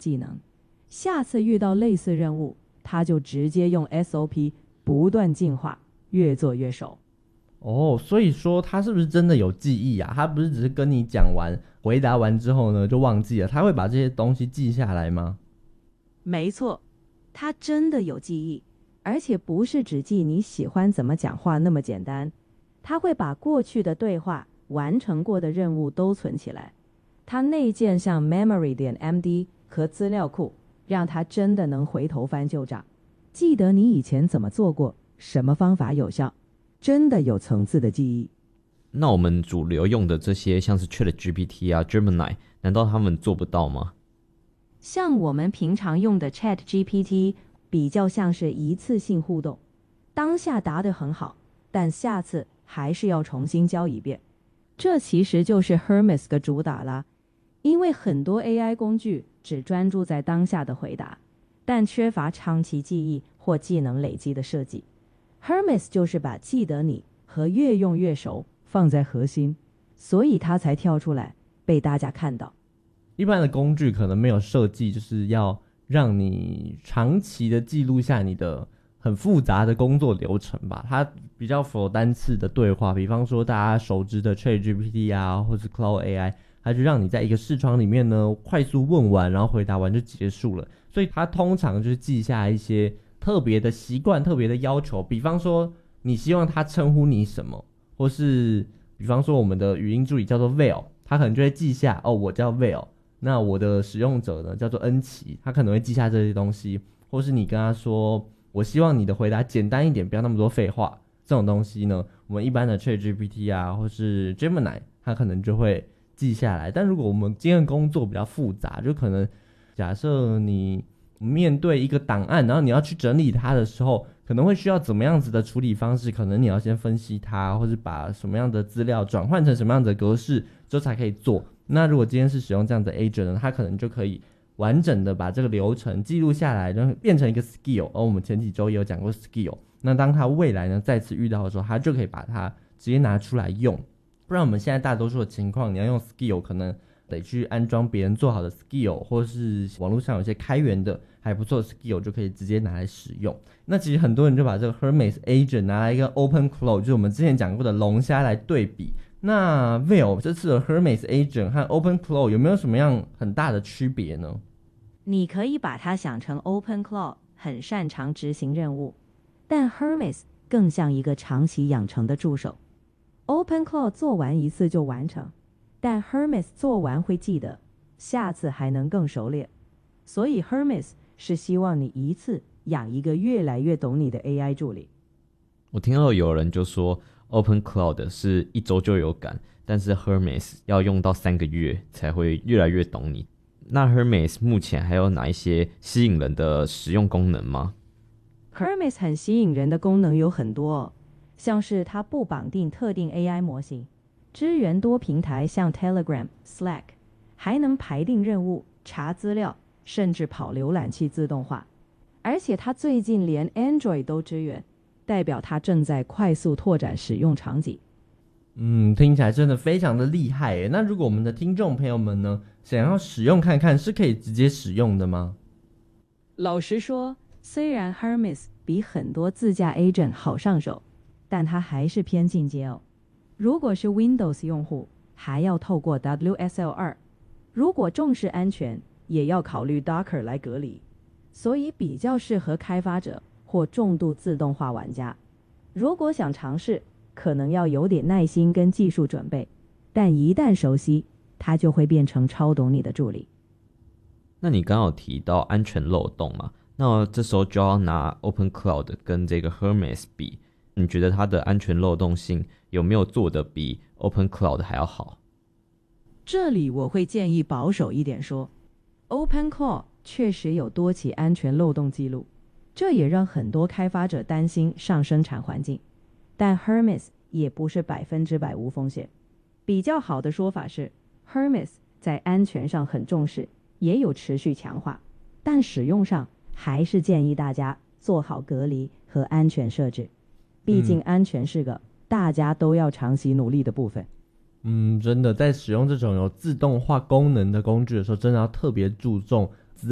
技能，下次遇到类似任务，他就直接用 SOP 不断进化，越做越熟。 所以说他是不是真的有记忆啊？他不是只是跟你讲完回答完之后呢就忘记了，他会把这些东西记下来吗？ 没错，他真的有记忆，而且不是只记你喜欢怎么讲话那么简单，他会把过去的对话、完成过的任务都存起来。他内建像 memory.md 和资料库，让他真的能回头翻旧账，记得你以前怎么做过，什么方法有效，真的有层次的记忆。 那我们主流用的这些像是 ChatGPT 啊 Gemini， 难道他们做不到吗？ 像我们平常用的 ChatGPT 比较像是一次性互动，当下答得很好，但下次还是要重新教一遍。这其实就是 Hermes 的主打啦，因为很多 AI 工具只专注在当下的回答，但缺乏长期记忆或技能累积的设计。Hermes 就是把记得你和越用越熟放在核心，所以它才跳出来被大家看到。 一般的工具可能没有设计就是要让你长期的记录下你的很复杂的工作流程吧，它比较符合单次的对话，比方说大家熟知的 ChatGPT 啊，或是 Cloud AI， 它就让你在一个视窗里面呢快速问完，然后回答完就结束了。所以它通常就是记下一些特别的习惯、特别的要求，比方说你希望它称呼你什么，或是比方说我们的语音助理叫做 Val， 它可能就会记下我叫 Val。那我的使用者呢叫做恩琪，他可能会记下这些东西，或是你跟他说我希望你的回答简单一点，不要那么多废话，这种东西呢我们一般的 ChatGPT 啊或是 Gemini 他可能就会记下来。但如果我们今天的工作比较复杂，就可能假设你面对一个档案，然后你要去整理它的时候，可能会需要怎么样子的处理方式，可能你要先分析它，或是把什么样的资料转换成什么样的格式之后才可以做。那如果今天是使用这样的 agent 呢，它可能就可以完整的把这个流程记录下来，然后变成一个 skill。我们前几周也有讲过 skill， 那当它未来呢再次遇到的时候，它就可以把它直接拿出来用。不然我们现在大多数的情况，你要用 skill 可能得去安装别人做好的 skill， 或是网络上有些开源的还不错的 skill 就可以直接拿来使用。那其实很多人就把这个 Hermes agent 拿来一个 OpenClaw， 就是我们之前讲过的龙虾来对比。那 Val 这次的 Hermes agent 和 OpenClaw 有没有什么样很大的区别呢？ 你可以把它想成 OpenClaw 很擅长执行任务，但 Hermes 更像一个长期养成的助手。OpenClaw 做完一次就完成，但 Hermes 做完会记得，下次还能更熟练。所以 Hermes 是希望你一次养一个越来越懂你的 AI 助理。 我听到有人就说 OpenCloud 是1周就有感，但是 Hermes 要用到3个月才会越来越懂你。那 Hermes 目前还有哪一些吸引人的实用功能吗？ Hermes 很吸引人的功能有很多像是它不绑定特定 AI 模型，支援多平台像 Telegram、Slack， 还能排定任务、查资料，甚至跑浏览器自动化。而且它最近连 Android 都支援，代表它正在快速拓展使用场景。 听起来真的非常的厉害耶。那如果我们的听众朋友们呢，想要使用看看，是可以直接使用的吗？ 老实说，虽然 Hermes 比很多自家 agent 好上手，但它还是偏进阶哦。如果是 Windows 用户，还要透过 WSL2， 如果重视安全，也要考虑 Docker 来隔离，所以比较适合开发者或重度自动化玩家。如果想尝试，可能要有点耐心跟技术准备，但一旦熟悉，它就会变成超懂你的助理。 那你刚好提到安全漏洞嘛，那这时候就要拿 OpenCloud 跟这个 Hermes 比，你觉得它的安全漏洞性有没有做得比 OpenCloud 还要好？ 这里我会建议保守一点说， OpenClaw 确实有多起安全漏洞记录，这也让很多开发者担心上生产环境。但 Hermes 也不是100%无风险。比较好的说法是 Hermes 在安全上很重视，也有持续强化，但使用上还是建议大家做好隔离和安全设置，毕竟安全是个大家都要长期努力的部分。 真的在使用这种有自动化功能的工具的时候，真的要特别注重